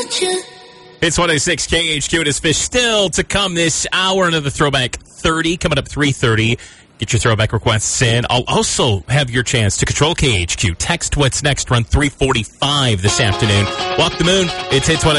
It's 106 KHQ. It is Fish still to come this hour. Another Throwback 30 coming up 3:30. Get your throwback requests in. I'll also have your chance to control KHQ. Text what's next, run 345 this afternoon. Walk the Moon. It's Hits 106.